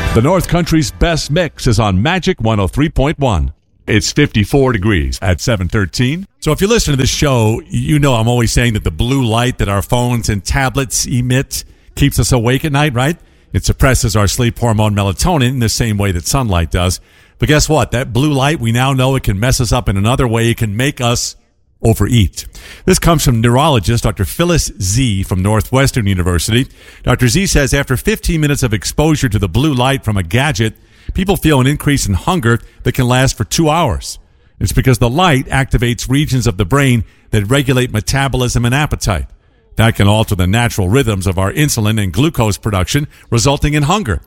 The North Country's best mix is on Magic 103.1. It's 54 degrees at 7:13. So if you listen to this show, you know I'm always saying that the blue light that our phones and tablets emit keeps us awake at night, right? It suppresses our sleep hormone melatonin in the same way that sunlight does. But guess what? That blue light, we now know it can mess us up in another way. It can make us overeat. This comes from neurologist Dr. Phyllis Z from Northwestern University. Dr. Z says after 15 minutes of exposure to the blue light from a gadget, people feel an increase in hunger that can last for 2 hours. It's because the light activates regions of the brain that regulate metabolism and appetite. That can alter the natural rhythms of our insulin and glucose production, resulting in hunger.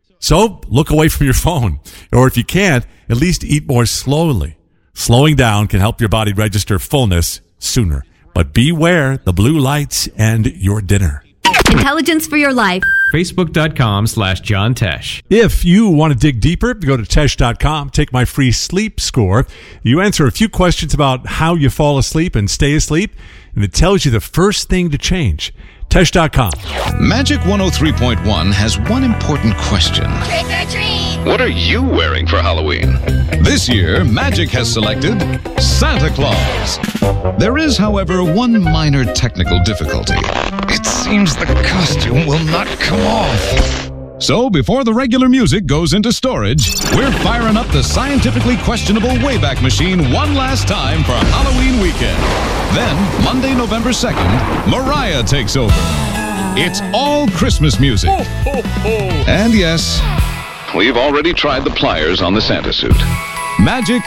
So look away from your phone. Or if you can't, at least eat more slowly. Slowing down can help your body register fullness sooner. But beware the blue lights and your dinner. Intelligence for your life. Facebook.com/John Tesh. If you want to dig deeper, go to Tesh.com. Take my free sleep score. You answer a few questions about how you fall asleep and stay asleep, and it tells you the first thing to change. Tesh.com. Magic 103.1 has one important question. Trick or treat! What are you wearing for Halloween? This year, Magic has selected Santa Claus. There is, however, one minor technical difficulty. It seems the costume will not come off. So, before the regular music goes into storage, we're firing up the scientifically questionable Wayback Machine one last time for Halloween weekend. Then, Monday, November 2nd, Mariah takes over. It's all Christmas music. Ho, ho, ho. And yes, we've already tried the pliers on the Santa suit. Magic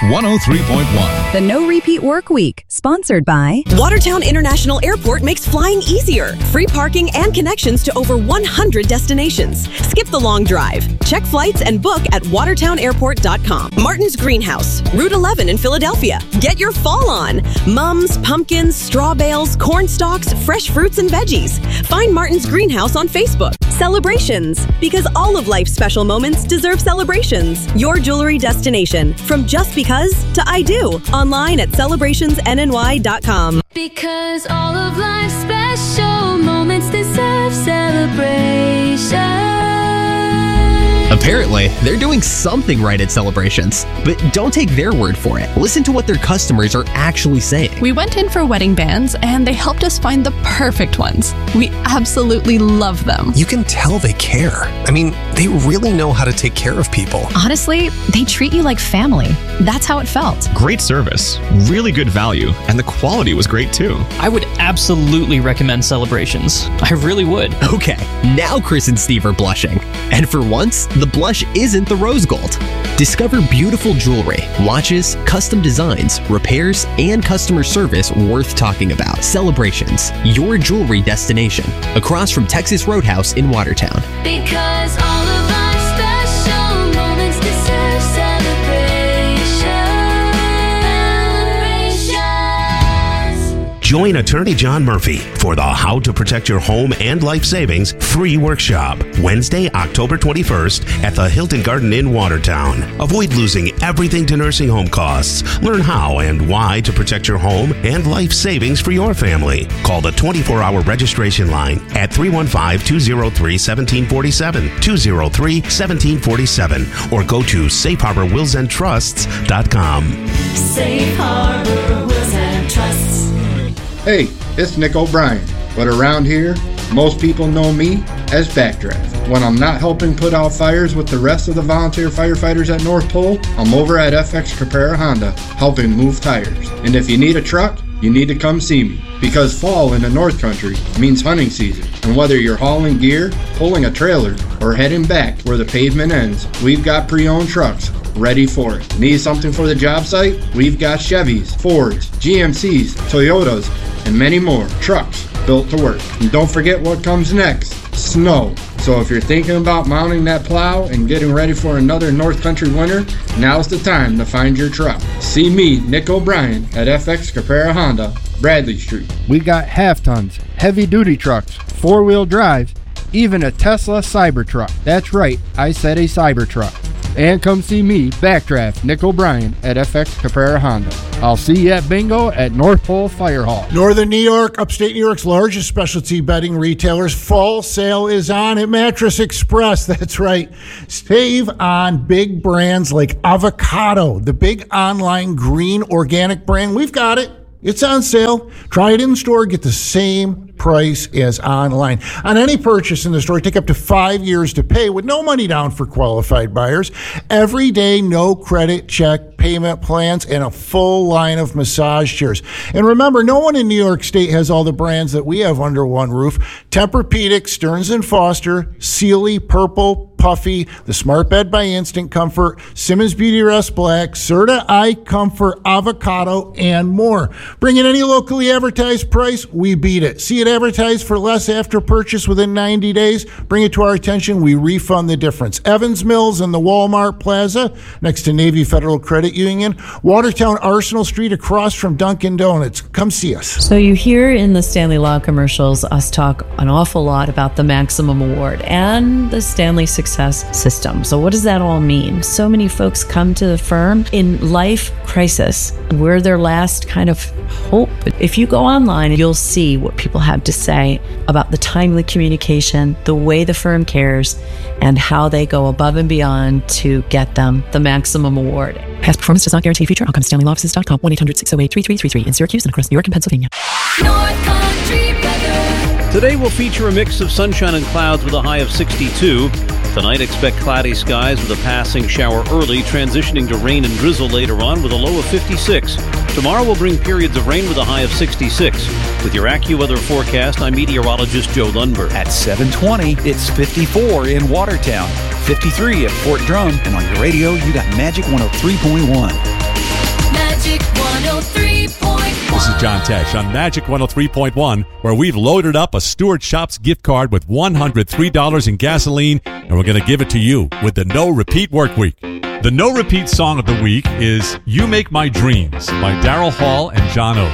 103.1. The No Repeat Work Week, sponsored by Watertown International Airport makes flying easier. Free parking and connections to over 100 destinations. Skip the long drive. Check flights and book at watertownairport.com. Martin's Greenhouse, Route 11 in Philadelphia. Get your fall on. Mums, pumpkins, straw bales, corn stalks, fresh fruits and veggies. Find Martin's Greenhouse on Facebook. Celebrations, because all of life's special moments deserve celebrations. Your jewelry destination. From just because to I do. Online at celebrationsnny.com. Because all of life's special moments deserve celebration. Apparently, they're doing something right at Celebrations. But don't take their word for it. Listen to what their customers are actually saying. We went in for wedding bands, and they helped us find the perfect ones. We absolutely love them. You can tell they care. I mean, they really know how to take care of people. Honestly, they treat you like family. That's how it felt. Great service, really good value, and the quality was great too. I would absolutely recommend Celebrations. I really would. Okay, now Chris and Steve are blushing. And for once, the blush isn't the rose gold. Discover beautiful jewelry, watches, custom designs, repairs, and customer service worth talking about. Celebrations, your jewelry destination. Across from Texas Roadhouse in Watertown. Because all of our special moments deserve celebrations. Join Attorney John Murphy for the How to Protect Your Home and Life Savings free workshop, Wednesday, October 21st at the Hilton Garden Inn, Watertown. Avoid losing everything to nursing home costs. Learn how and why to protect your home and life savings for your family. Call the 24-hour registration line at 315-203-1747, 203-1747, or go to safeharborwillsandtrusts.com. Safe Harbor Wills and Trusts. Hey, it's Nick O'Brien, but around here, most people know me as Backdraft. When I'm not helping put out fires with the rest of the volunteer firefighters at North Pole, I'm over at FX Caprara Honda, helping move tires. And if you need a truck, you need to come see me, because fall in the North Country means hunting season. And whether you're hauling gear, pulling a trailer, or heading back where the pavement ends, we've got pre-owned trucks ready for it. Need something for the job site? We've got Chevys, Fords, GMCs, Toyotas, and many more trucks built to work. And don't forget what comes next, snow. So if you're thinking about mounting that plow and getting ready for another North Country winter, now's the time to find your truck. See me, Nick O'Brien, at FX Caprara Honda, Bradley Street. We got half tons, heavy duty trucks, 4-wheel drives, even a Tesla Cybertruck. That's right, I said a Cybertruck. And come see me, Backdraft, Nick O'Brien, at FX Caprera Honda. I'll see you at bingo at North Pole Fire Hall. Northern New York, upstate New York's largest specialty bedding retailers. Fall sale is on at Mattress Express. That's right. Save on big brands like Avocado, the big online green organic brand. We've got it. It's on sale. Try it in store. Get the same price as online. On any purchase in the store, take up to 5 years to pay with no money down for qualified buyers. Every day, no credit check payment plans, and a full line of massage chairs. And remember, no one in New York State has all the brands that we have under one roof. Tempur-Pedic, Stearns & Foster, Sealy, Purple, Puffy, the Smart Bed by Instant Comfort, Simmons Beauty Rest Black, Serta Eye Comfort, Avocado, and more. Bring in any locally advertised price, we beat it. See it advertised for less after purchase within 90 days, bring it to our attention, we refund the difference. Evans Mills and the Walmart Plaza, next to Navy Federal Credit Union, Watertown Arsenal Street across from Dunkin' Donuts. Come see us. So you hear in the Stanley Law commercials us talk an awful lot about the Maximum Award and the Stanley Success System. So what does that all mean? So many folks come to the firm in life crisis. We're their last kind of hope. If you go online, you'll see what people have to say about the timely communication, the way the firm cares, and how they go above and beyond to get them the Maximum Award. Past performance does not guarantee future outcomes. StanleyLawoffices.com, 1-800-608-3333 in Syracuse and across New York and Pennsylvania. North Country weather. Today will feature a mix of sunshine and clouds with a high of 62. Tonight, expect cloudy skies with a passing shower early, transitioning to rain and drizzle later on with a low of 56. Tomorrow will bring periods of rain with a high of 66. With your AccuWeather forecast, I'm meteorologist Joe Lundberg. At 7:20, it's 54 in Watertown, 53 at Fort Drum, and on your radio, you got Magic 103.1. Magic 103.1. This is John Tesh on Magic 103.1, where we've loaded up a Stewart Shops gift card with $103 in gasoline, and we're going to give it to you with the No Repeat Work Week. The No Repeat song of the week is You Make My Dreams by Daryl Hall and John Oates.